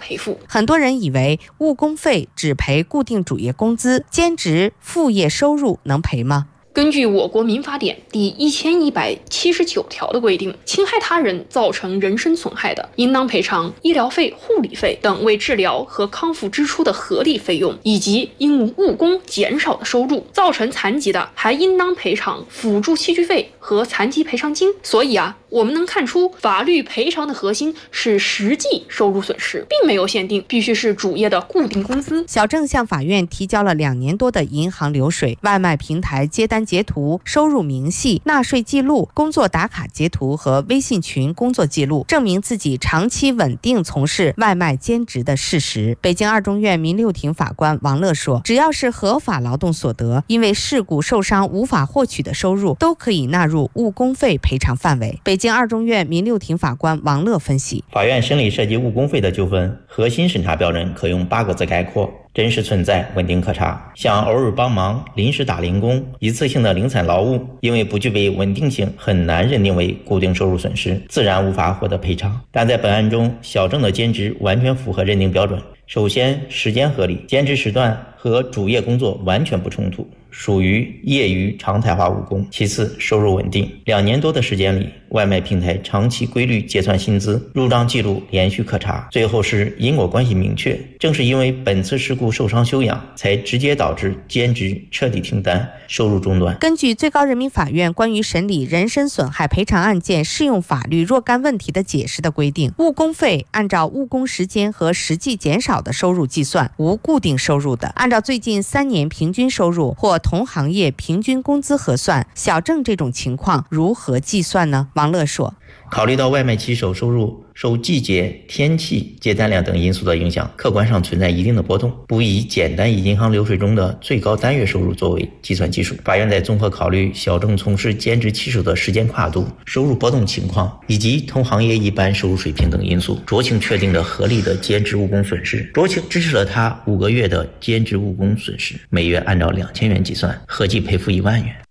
赔付。 很多人以为误工费只赔固定主业工资，兼职副业收入能赔吗？ 根据我国民法典第1179条的规定，侵害他人造成人身损害的，应当赔偿医疗费、护理费等为治疗和康复支出的合理费用，以及因误工减少的收入；造成残疾的，还应当赔偿辅助器具费和残疾赔偿金。所以我们能看出，法律赔偿的核心是实际收入损失，并没有限定必须是主业的固定工资。 小郑向法院提交了2年多的银行流水、外卖平台接单截图、收入明细、纳税记录、工作打卡截图和微信群工作记录，证明自己长期稳定从事外卖兼职的事实。北京二中院民6庭法官王乐说，只要是合法劳动所得，因为事故受伤无法获取的收入，都可以纳入误工费赔偿范围。北京二中院民6庭法官王乐分析， 法院审理涉及误工费的纠纷，核心审查标准可用8个字概括：真实存在，稳定可查。像偶尔帮忙、临时打零工、一次性的零散劳务，因为不具备稳定性，很难认定为固定收入损失，自然无法获得赔偿。但在本案中，小郑的兼职完全符合认定标准。首先，时间合理，兼职时段和主业工作完全不冲突，属于业余常态化务工。其次，收入稳定，2年多的时间里，外卖平台长期规律结算薪资，入账记录连续可查。最后是因果关系明确，正是因为本次事故受伤休养，才直接导致兼职彻底停单，收入中断。 根据最高人民法院关于审理人身损害赔偿案件适用法律若干问题的解释的规定，误工费按照误工时间和实际减少的收入计算，无固定收入的，按照最近3年平均收入或同行业平均工资核算。小郑这种情况如何计算呢？王乐说， 考虑到外卖骑手收入受季节、天气、接单量等因素的影响，客观上存在一定的波动，不以简单以银行流水中的最高单月收入作为计算基础。法院在综合考虑小郑从事兼职骑手的时间跨度、收入波动情况以及同行业一般收入水平等因素，酌情确定了合理的兼职务工损失，酌情支持了他5个月的兼职务工损失，每月按照2000元计算，合计赔付1万元。